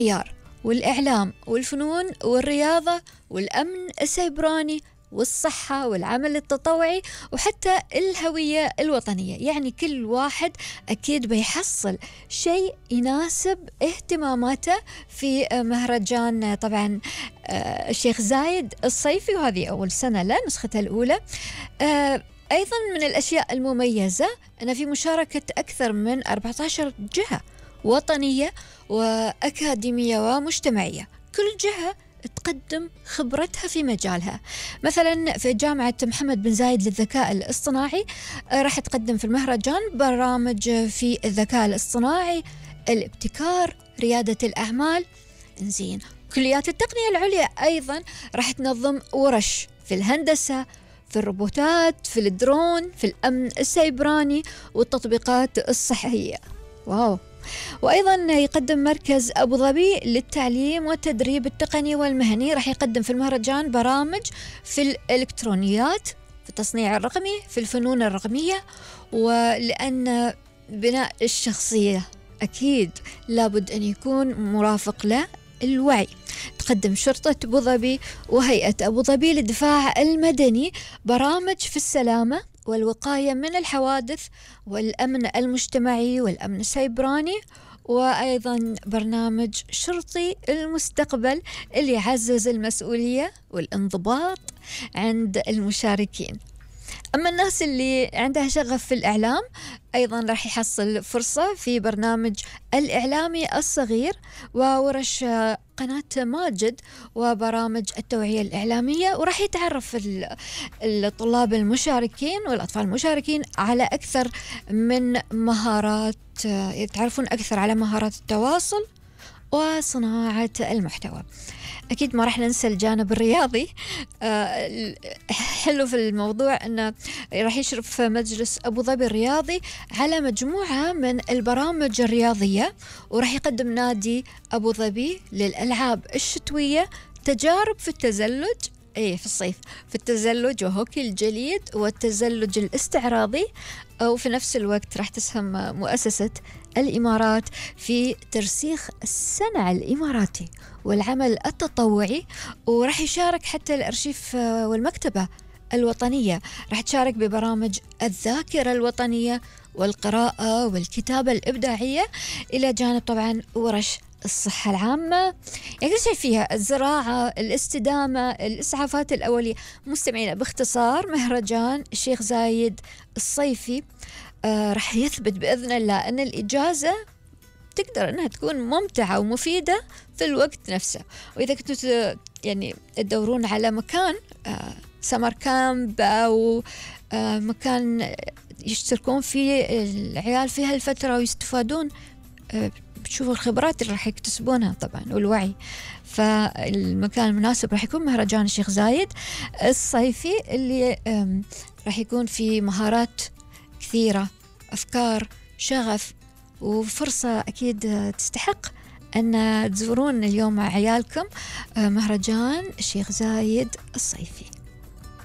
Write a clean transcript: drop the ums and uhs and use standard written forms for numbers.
التيار والإعلام والفنون والرياضة والأمن السيبراني والصحة والعمل التطوعي وحتى الهوية الوطنية. يعني كل واحد أكيد بيحصل شيء يناسب اهتماماته في مهرجان طبعا الشيخ زايد الصيفي، وهذه أول سنة له، نسختها الأولى. أيضا من الأشياء المميزة أن في مشاركة أكثر من 14 جهة وطنية وأكاديمية ومجتمعية، كل جهة تقدم خبرتها في مجالها. مثلا في جامعة محمد بن زايد للذكاء الاصطناعي راح تقدم في المهرجان برامج في الذكاء الاصطناعي، الابتكار، ريادة الأعمال. زين، كليات التقنية العليا أيضا راح تنظم ورش في الهندسة، في الروبوتات، في الدرون، في الأمن السيبراني والتطبيقات الصحية. واو. وأيضا يقدم مركز أبو ظبي للتعليم والتدريب التقني والمهني، راح يقدم في المهرجان برامج في الإلكترونيات، في التصنيع الرقمي، في الفنون الرقمية. ولأن بناء الشخصية أكيد لابد أن يكون مرافق له الوعي، تقدم شرطة أبو ظبي وهيئة أبو ظبي للدفاع المدني برامج في السلامة والوقاية من الحوادث والأمن المجتمعي والأمن السيبراني، وأيضا برنامج شرطي المستقبل اللي يعزز المسؤولية والانضباط عند المشاركين. أما الناس اللي عندها شغف في الإعلام أيضا راح يحصل فرصة في برنامج الإعلامي الصغير وورش قناة ماجد وبرامج التوعية الإعلامية، وراح يتعرف الطلاب المشاركين والأطفال المشاركين على أكثر من مهارات، يتعرفون أكثر على مهارات التواصل وصناعة المحتوى. أكيد ما راح ننسى الجانب الرياضي. حلو في الموضوع أنه راح يشرف مجلس أبو ظبي الرياضي على مجموعة من البرامج الرياضية، وراح يقدم نادي أبو ظبي للألعاب الشتوية تجارب في التزلج، في الصيف، في التزلج وهوكي الجليد والتزلج الاستعراضي. وفي نفس الوقت راح تسهم مؤسسة الإمارات في ترسيخ الصنع الإماراتي والعمل التطوعي، وراح يشارك حتى الأرشيف والمكتبة الوطنية، راح تشارك ببرامج الذاكرة الوطنية والقراءة والكتابة الإبداعية، إلى جانب طبعا ورش الصحة العامة، يعني كل شيء فيها، الزراعة، الاستدامة، الإسعافات الأولية. مستمعين، باختصار مهرجان الشيخ زايد الصيفي راح يثبت بإذن الله أن الإجازة تقدر أنها تكون ممتعة ومفيدة في الوقت نفسه. وإذا كنتوا يعني تدورون على مكان سمر كامب أو مكان يشتركون فيه العيال في هالفترة ويستفادون، بتشوفوا الخبرات اللي راح يكتسبونها طبعا والوعي، فالمكان المناسب راح يكون مهرجان الشيخ زايد الصيفي اللي راح يكون في مهارات كثيرة، أفكار، شغف، وفرصة أكيد تستحق أن تزورون اليوم مع عيالكم مهرجان الشيخ زايد الصيفي.